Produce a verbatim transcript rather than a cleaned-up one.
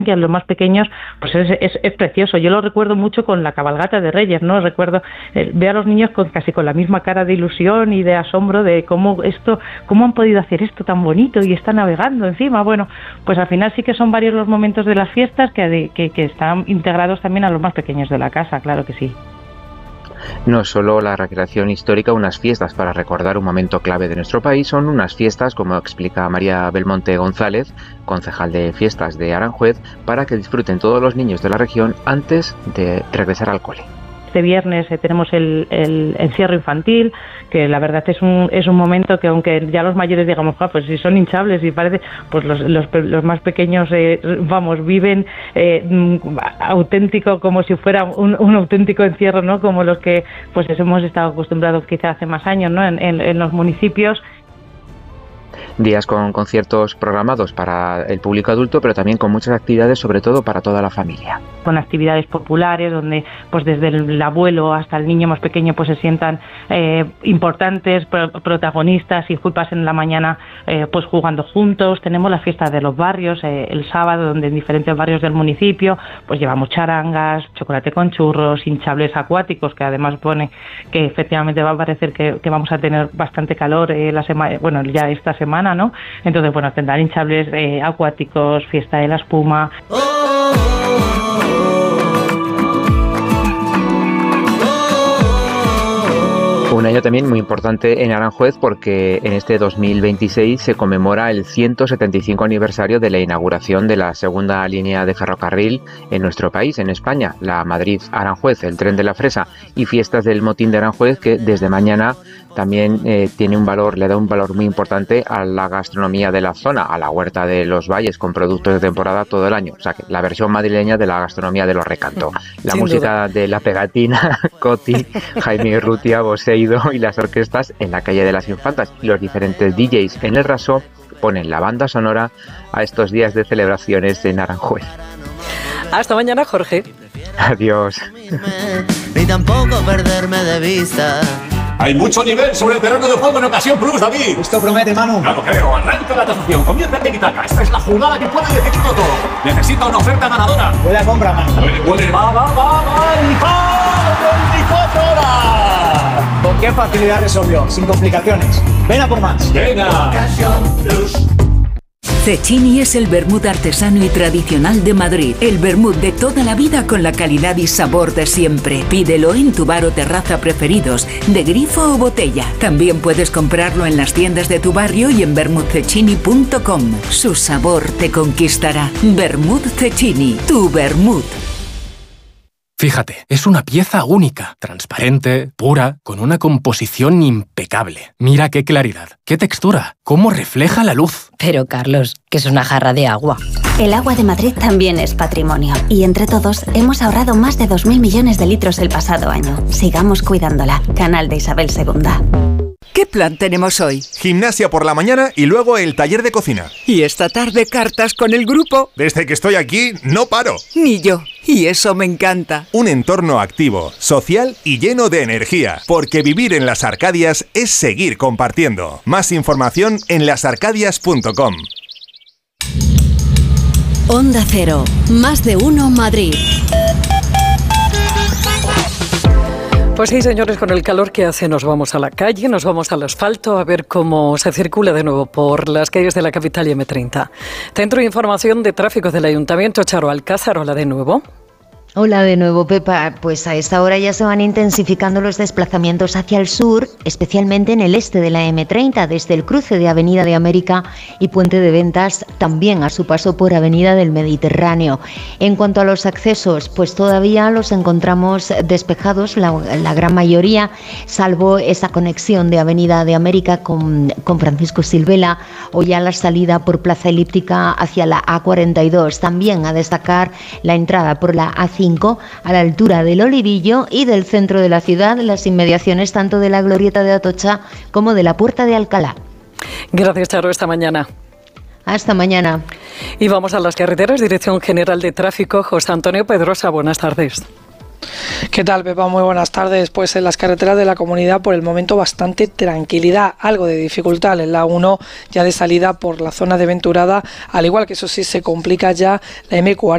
que a los más pequeños pues es, es, es precioso. Yo lo recuerdo mucho con la cabalgata de Reyes, ¿no? Recuerdo, eh, veo a los niños con casi con la misma cara de ilusión y de asombro de cómo esto, cómo han podido hacer esto tan bonito y está navegando encima. Bueno, pues al final sí que son varios los momentos de las fiestas que, que, que están integrados también a los más pequeños de la casa, claro que sí. No es solo la recreación histórica, unas fiestas para recordar un momento clave de nuestro país, son unas fiestas, como explica María Belmonte González, concejal de fiestas de Aranjuez, para que disfruten todos los niños de la región antes de regresar al cole. Este viernes eh, tenemos el, el encierro infantil, que la verdad es un es un momento que aunque ya los mayores digamos, ah, pues si son hinchables y parece, pues los los, los más pequeños, eh, vamos, viven eh, auténtico, como si fuera un, un auténtico encierro, ¿no? Como los que pues hemos estado acostumbrados quizá hace más años, ¿no? En, en, en los municipios. Días con conciertos programados para el público adulto, pero también con muchas actividades, sobre todo para toda la familia. Con actividades populares, donde pues desde el abuelo hasta el niño más pequeño pues se sientan eh, importantes, pro- protagonistas y pasen la mañana eh, pues jugando juntos. Tenemos la fiesta de los barrios eh, el sábado, donde en diferentes barrios del municipio pues llevamos charangas, chocolate con churros, hinchables acuáticos, que además pone que efectivamente va a parecer que, que vamos a tener bastante calor eh, la semana, bueno, ya esta semana, ¿no? Entonces, bueno, tendrán hinchables eh, acuáticos, fiesta de la espuma. Oh, oh, oh, oh. Un año también muy importante en Aranjuez, porque en este dos mil veintiséis se conmemora el ciento setenta y cinco aniversario de la inauguración de la segunda línea de ferrocarril en nuestro país, en España, la Madrid-Aranjuez, el tren de la Fresa, y fiestas del Motín de Aranjuez, que desde mañana también eh, tiene un valor, le da un valor muy importante a la gastronomía de la zona, a la huerta de los valles, con productos de temporada todo el año. O sea, que la versión madrileña de la gastronomía de los Recanto. La Sin música duda. De La Pegatina, Coti, Jaime Urrutia, Boseido y las orquestas en la calle de las Infantas. Y los diferentes D Js en el Raso ponen la banda sonora a estos días de celebraciones en Aranjuez. Hasta mañana, Jorge. Adiós. Ni tampoco perderme de vista. Hay mucho nivel sobre el terreno de juego en Ocasión Plus, David. Esto promete, Manu. No lo creo. Arranca la tasación. Comienza el tiki-taka. Esta es la jugada que puede decidirlo todo. Necesita una oferta ganadora. Buena compra, Manu. Puede, puede. Va, va, va, va. ¡Y va! ¡veinticuatro horas! ¿Con qué facilidad resolvió? Sin complicaciones. Ven a por más. Venga. Ocasión Plus. Cecchini es el vermut artesano y tradicional de Madrid. El vermut de toda la vida con la calidad y sabor de siempre. Pídelo en tu bar o terraza preferidos, de grifo o botella. También puedes comprarlo en las tiendas de tu barrio y en vermut cecchini punto com. Su sabor te conquistará. Vermut Cecchini, tu vermut. Fíjate, es una pieza única, transparente, pura, con una composición impecable. Mira qué claridad, qué textura, cómo refleja la luz. Pero, Carlos, que es una jarra de agua. El agua de Madrid también es patrimonio. Y entre todos hemos ahorrado más de dos mil millones de litros el pasado año. Sigamos cuidándola. Canal de Isabel segunda. ¿Qué plan tenemos hoy? Gimnasia por la mañana y luego el taller de cocina. ¿Y esta tarde cartas con el grupo? Desde que estoy aquí, no paro. Ni yo. Y eso me encanta. Un entorno activo, social y lleno de energía. Porque vivir en Las Arcadias es seguir compartiendo. Más información en las arcadias punto com. Onda Cero. Más de uno Madrid. Pues sí, señores, con el calor que hace nos vamos a la calle, nos vamos al asfalto a ver cómo se circula de nuevo por las calles de la capital y eme treinta. Centro de Información de Tráfico del Ayuntamiento, Charo Alcázar, hola de nuevo. Hola de nuevo, Pepa. Pues a esta hora ya se van intensificando los desplazamientos hacia el sur, especialmente en el este de la eme treinta, desde el cruce de Avenida de América y Puente de Ventas, también a su paso por Avenida del Mediterráneo. En cuanto a los accesos, pues todavía los encontramos despejados, la, la gran mayoría, salvo esa conexión de Avenida de América con, con Francisco Silvela, o ya la salida por Plaza Elíptica hacia la A cuarenta y dos. También a destacar la entrada por la A cinco a la altura del Olivillo y del centro de la ciudad, las inmediaciones tanto de la Glorieta de Atocha como de la Puerta de Alcalá. Gracias, Charo, esta mañana. Hasta mañana. Y vamos a las carreteras, Dirección General de Tráfico, José Antonio Pedrosa, buenas tardes. ¿Qué tal, Pepa? Muy buenas tardes. Pues en las carreteras de la comunidad por el momento bastante tranquilidad, algo de dificultad en la uno ya de salida por la zona de Venturada, al igual que eso sí se complica ya la eme cuarenta.